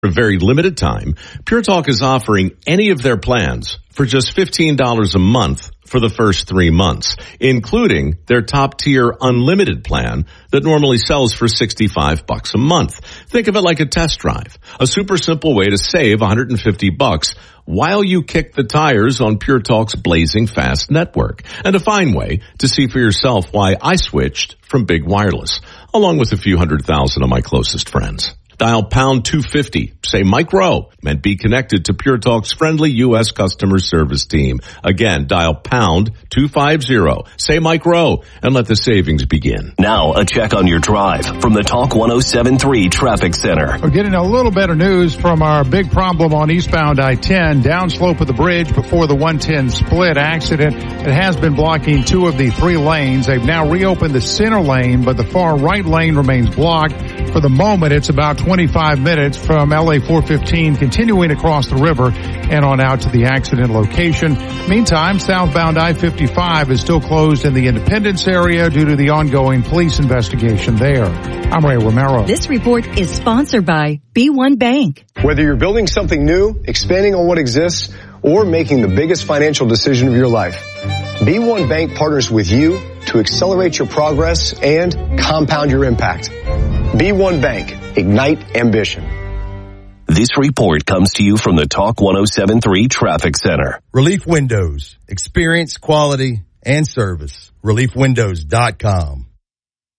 For a very limited time, Pure Talk is offering any of their plans for just $15 a month for the first 3 months, including their top tier unlimited plan that normally sells for $65 a month. Think of it like a test drive, a super simple way to save $150 while you kick the tires on Pure Talk's blazing fast network, and a fine way to see for yourself why I switched from big wireless, along with a few 100,000 of my closest friends. Dial pound 250, say Mike Rowe, and be connected to Pure Talk's friendly U.S. customer service team. Again, dial pound 250, say Mike Rowe, and let the savings begin. Now, a check on your drive from the Talk 107.3 Traffic Center. We're getting a little better news from our big problem on eastbound I-10, downslope of the bridge before the 110 split accident. It has been blocking 2 of the 3 lanes. They've now reopened the center lane, but the far right lane remains blocked. For the moment, it's about 25 minutes from LA 415 continuing across the river and on out to the accident location. Meantime, southbound I-55 is still closed in the Independence area due to the ongoing police investigation there. I'm Ray Romero. This report is sponsored by B1 Bank. Whether you're building something new, expanding on what exists, or making the biggest financial decision of your life, B1 Bank partners with you to accelerate your progress and compound your impact. B1 Bank. Ignite ambition. This report comes to you from the Talk 107.3 Traffic Center. Relief Windows. Experience, quality, and service. ReliefWindows.com.